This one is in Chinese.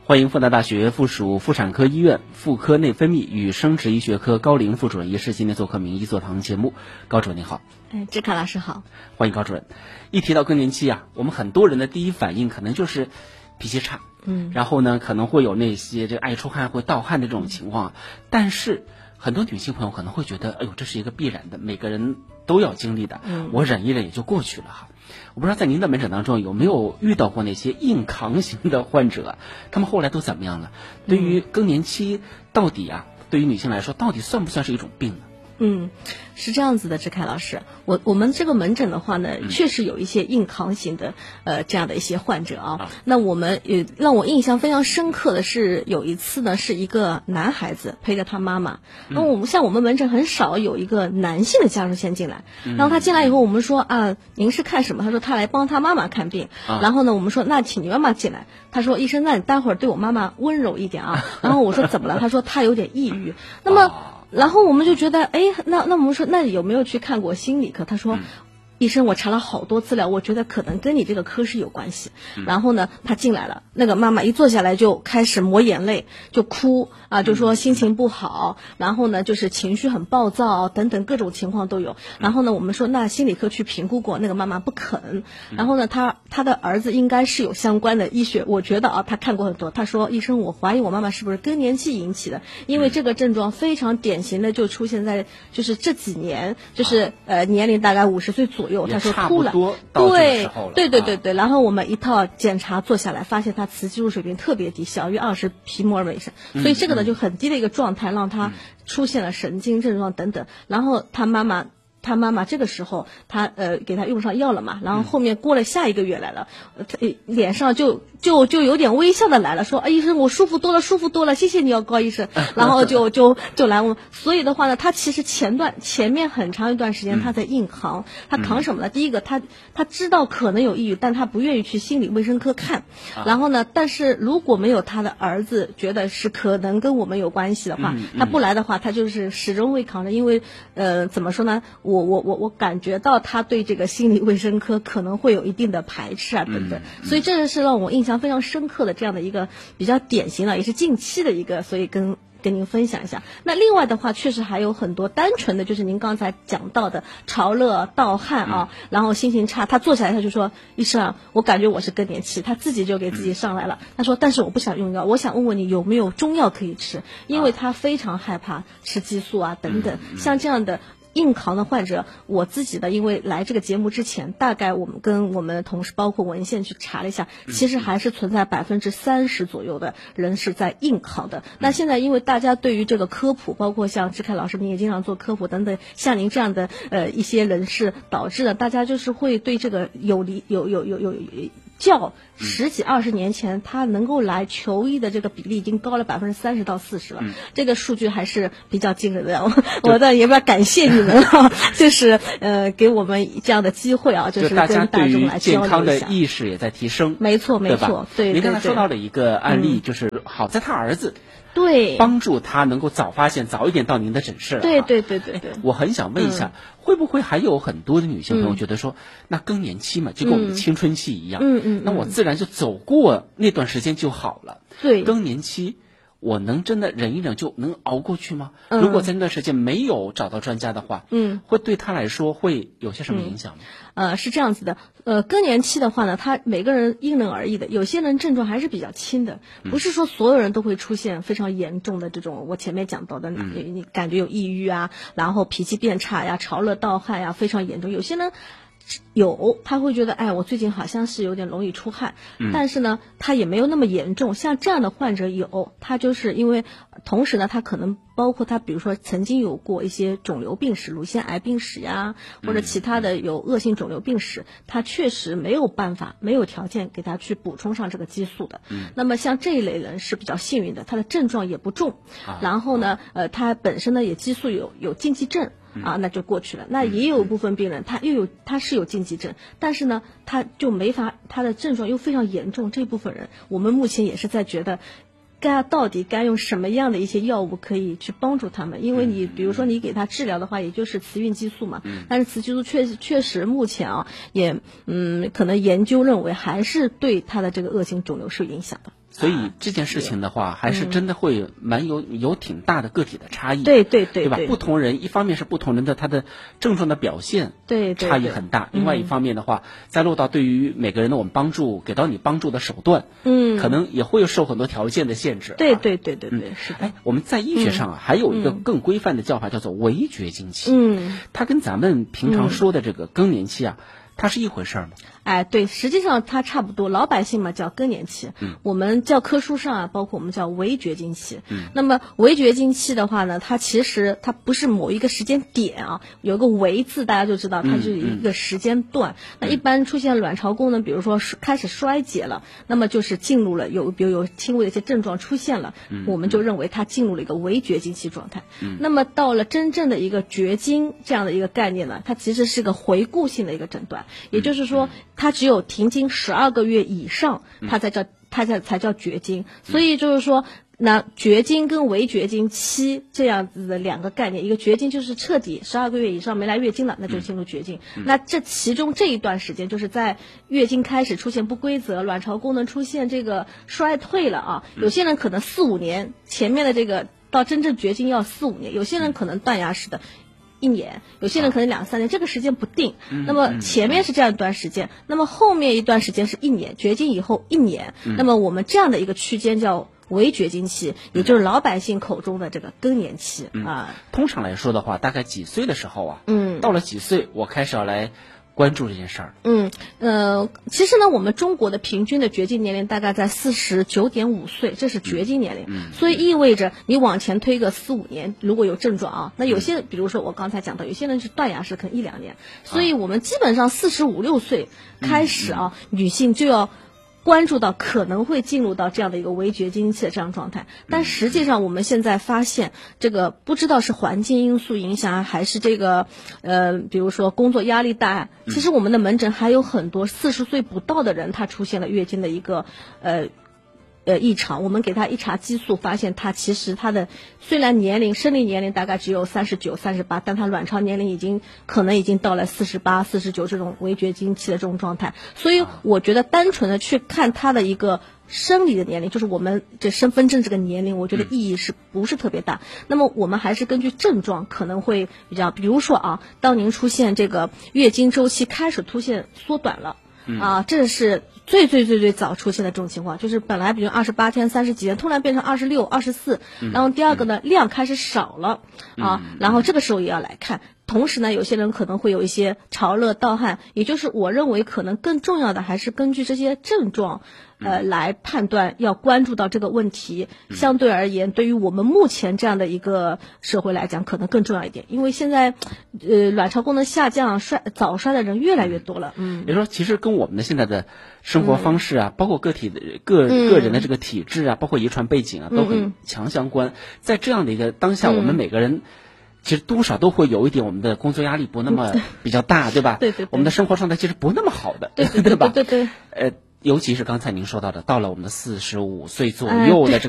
欢迎复旦大学附属妇产科医院妇科内分泌与生殖医学科高龄副主任医师今天做客名医座堂节目。高主任您好。 志凯老师好。 欢迎高主任。一提到更年期啊，我们很多人的第一反应可能就是脾气差，然后呢可能会有那些爱出汗会盗汗的这种情况，但是很多女性朋友可能会觉得，哎呦，这是一个必然的，每个人都要经历的，我忍一忍也就过去了哈。我不知道在您的门诊当中有没有遇到过那些硬扛型的患者，他们后来都怎么样了？对于更年期到底啊，对于女性来说到底算不算是一种病呢？ 是这样子的，志凯老师，我们这个门诊的话呢，确实有一些硬扛型的这样的一些患者啊。那我们也让我印象非常深刻的是，有一次呢是一个男孩子陪着他妈妈，那我们门诊很少有一个男性的家属先进来，然后他进来以后，我们说啊，您是看什么？他说他来帮他妈妈看病。然后呢，我们说那请你妈妈进来。他说医生，那你待会儿对我妈妈温柔一点啊。然后我说怎么了？他说他有点抑郁。那么然后我们就觉得，那我们说，那有没有去看过心理科？他说，医生，我查了好多资料，我觉得可能跟你这个科室有关系。然后呢，他进来了，那个妈妈一坐下来就开始抹眼泪，就哭啊，就说心情不好，然后呢就是情绪很暴躁等等各种情况都有。然后呢，我们说那心理科去评估过，那个妈妈不肯。然后呢，他的儿子应该是有相关的医学，我觉得啊，他看过很多。他说，医生，我怀疑我妈妈是不是更年期引起的，因为这个症状非常典型的就出现在就是这几年，就是年龄大概50岁左右。他说哭了，对，然后我们一套检查做下来，发现他雌激素水平特别低，小于20皮摩尔每升，所以这个呢就很低的一个状态，让他出现了神经症状等等。然后他妈妈这个时候他给他用上药了嘛，然后后面过了下一个月来了，脸上就有点微笑的来了，说医生我舒服多了，谢谢你哦高医生。然后就来问，所以的话呢，他其实前面很长一段时间他在硬扛，他扛什么呢？第一个他知道可能有抑郁，但他不愿意去心理卫生科看。然后呢，但是如果没有他的儿子觉得是可能跟我们有关系的话，他不来的话，他就是始终会扛着，因为怎么说呢？我感觉到他对这个心理卫生科可能会有一定的排斥啊等等，所以这是让我印象非常深刻的这样的一个比较典型的，也是近期的一个，所以跟您分享一下。那另外的话，确实还有很多单纯的，就是您刚才讲到的潮热、盗汗啊，然后心情差，他坐下来他就说：“医生啊，我感觉我是更年期。”他自己就给自己上来了。他说：“但是我不想用药，我想问问你有没有中药可以吃，因为他非常害怕吃激素啊等等，像这样的。”硬扛的患者，我自己的，因为来这个节目之前，大概我们跟我们的同事包括文献去查了一下，其实还是存在30%左右的人是在硬扛的。那现在因为大家对于这个科普，包括像志凯老师您也经常做科普等等，像您这样的一些人士，导致了大家就是会对这个有较10几20年前他能够来求医的这个比例已经高了30%到40%了，这个数据还是比较惊人的。我的也要感谢你们啊，就是给我们这样的机会啊，就是跟大众来交流一下。 健康的意识也在提升， 没错，对。 您刚才说到了一个案例，就是好在他儿子。 对， 帮助他能够早发现，早一点到您的诊室了。 对。 我很想问一下，会不会还有很多的女性朋友觉得说，那更年期嘛，就跟我们的青春期一样，那我自然就走过那段时间就好了。 对， 更年期我能真的忍一忍就能熬过去吗？如果在那段时间没有找到专家的话，会对他来说会有些什么影响吗？ 是这样子的，更年期的话呢，他每个人因人而异的，有些人症状还是比较轻的，不是说所有人都会出现非常严重的这种我前面讲到的，你感觉有抑郁啊，然后脾气变差呀，潮热盗汗呀，非常严重。有些人他会觉得我最近好像是有点容易出汗，但是呢他也没有那么严重。像这样的患者他就是因为同时呢他可能包括他比如说曾经有过一些肿瘤病史，乳腺癌病史呀，或者其他的有恶性肿瘤病史，他确实没有办法没有条件给他去补充上这个激素的。那么像这一类人是比较幸运的，他的症状也不重，然后呢他本身呢也激素有禁忌症那就过去了。那也有部分病人他是有禁忌症，但是呢他就没法，他的症状又非常严重，这部分人我们目前也是在觉得到底该用什么样的一些药物可以去帮助他们。因为你比如说你给他治疗的话也就是雌孕激素嘛，但是雌激素确实目前也可能研究认为还是对他的这个恶性肿瘤是有影响的。 所以这件事情的话，还是真的会蛮有挺大的个体的差异。 对吧？不同人一方面是不同人的他的症状的表现差异很大，另外一方面的话，再落到对于每个人的我们帮助给到你帮助的手段，可能也会受很多条件的限制。 对，是的。 我们在医学上还有一个更规范的叫法，叫做围绝经期。它跟咱们平常说的这个更年期啊，它是一回事吗？ 对，实际上它差不多，老百姓嘛叫更年期，我们教科书上包括我们叫围绝经期。那么围绝经期的话呢，它其实它不是某一个时间点啊，有个围字大家就知道它是一个时间段。那一般出现卵巢功能，比如说开始衰竭了，那么就是进入了比如有轻微的一些症状出现了，我们就认为它进入了一个围绝经期状态。那么到了真正的一个绝经这样的一个概念呢，它其实是个回顾性的一个诊断，也就是说它只有停经12个月以上，它才叫绝经。所以就是说，那绝经跟围绝经期这样子的两个概念，一个绝经就是彻底12个月以上没来月经了，那就进入绝经。那这其中这一段时间，就是在月经开始出现不规则，卵巢功能出现这个衰退了啊。有些人可能4、5年，前面的这个到真正绝经要4、5年，有些人可能断崖式的1年，有些人可能2、3年，这个时间不定。那么前面是这样一段时间，那么后面一段时间是1年，绝经以后1年。那么我们这样的一个区间叫围绝经期，也就是老百姓口中的这个更年期啊。 通常来说的话，大概几岁的时候啊？到了几岁，我开始要来关注这件事儿。 其实呢，我们中国的平均的绝经年龄大概在49.5岁，这是绝经年龄。所以意味着你往前推个4、5年，如果有症状啊，那有些比如说我刚才讲到，有些人是断崖式，可能1、2年。所以我们基本上45、6岁开始啊，女性就要关注到可能会进入到这样的一个围绝经期的这样状态。但实际上我们现在发现，这个不知道是环境因素影响还是这个比如说工作压力大，其实我们的门诊还有很多40岁不到的人，他出现了月经的一个异常。我们给他一查激素，发现他其实他的虽然生理年龄大概只有39、38，但他卵巢年龄可能已经到了48、49这种围绝经期的这种状态。所以我觉得单纯的去看他的一个生理的年龄，就是我们这身份证这个年龄，我觉得意义是不是特别大。那么我们还是根据症状可能会比较，比如说啊，当您出现这个月经周期开始出现缩短了这是最早出现的这种情况，就是本来比如28天、30几天，突然变成26、24，然后第二个呢，量开始少了然后这个时候也要来看。同时呢，有些人可能会有一些潮热盗汗，也就是我认为可能更重要的还是根据这些症状来判断要关注到这个问题。相对而言，对于我们目前这样的一个社会来讲，可能更重要一点，因为现在卵巢功能下降、早衰的人越来越多了。 也就是说，其实跟我们的现在的生活方式啊，包括个体的个人的这个体质啊，包括遗传背景啊，都很强相关。在这样的一个当下，我们每个人其实多少都会有一点我们的工作压力不那么比较大，对吧？ 对， 我们的生活状态其实不那么好的， 对吧？ 尤其是刚才您说到的，到了我们的45岁左右的这个